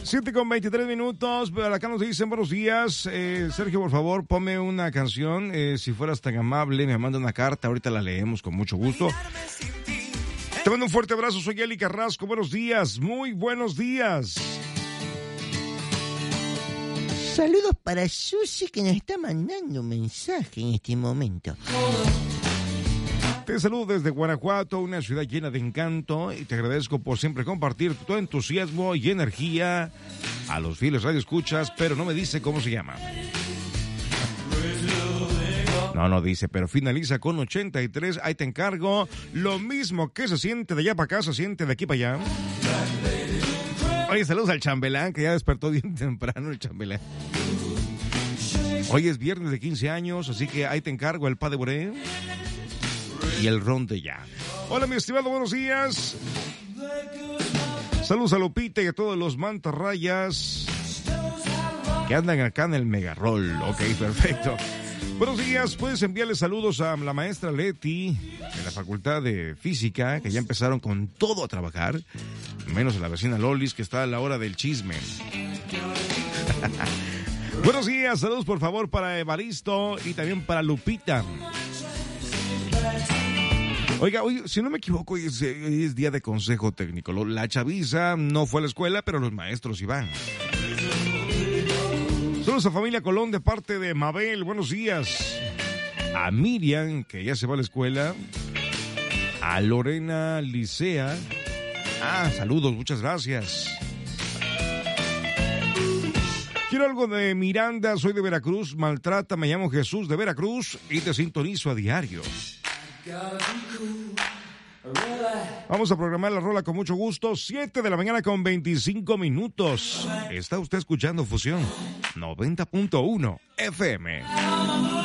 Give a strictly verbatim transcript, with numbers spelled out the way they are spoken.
siete con veintitrés minutos, pero acá nos dicen buenos días. Eh, Sergio, por favor, ponme una canción. Eh, si fueras tan amable, me manda una carta. Ahorita la leemos con mucho gusto. Te mando un fuerte abrazo. Soy Eli Carrasco. Buenos días. Muy buenos días. Saludos para Susi, que nos está mandando un mensaje en este momento. Te saludo desde Guanajuato, una ciudad llena de encanto, y te agradezco por siempre compartir tu entusiasmo y energía a los fieles radioescuchas, pero no me dice cómo se llama. No, no dice, pero finaliza con ochenta y tres. Ahí te encargo. Lo mismo que se siente de allá para acá, se siente de aquí para allá. Oye, saludos al chambelán, que ya despertó bien temprano el chambelán. Hoy es viernes de quince años, así que ahí te encargo el pas de Boré y el ron de ya. Hola, mi estimado, buenos días. Saludos a Lupita y a todos los mantarrayas que andan acá en el Megarol. Ok, perfecto. Buenos días, puedes enviarle saludos a la maestra Leti de la Facultad de Física, que ya empezaron con todo a trabajar, menos a la vecina Lolis, que está a la hora del chisme. Buenos días, saludos por favor para Evaristo y también para Lupita. Oiga, hoy, si no me equivoco, hoy es, hoy es día de consejo técnico. La chaviza no fue a la escuela, pero los maestros iban. Saludos a familia Colón de parte de Mabel, buenos días. A Miriam, que ya se va a la escuela. A Lorena Licea. Ah, saludos, muchas gracias. Quiero algo de Miranda, soy de Veracruz, maltrata, me llamo Jesús de Veracruz y te sintonizo a diario. Vamos a programar la rola con mucho gusto. siete de la mañana con veinticinco minutos. Está usted escuchando Fusión noventa punto uno F M.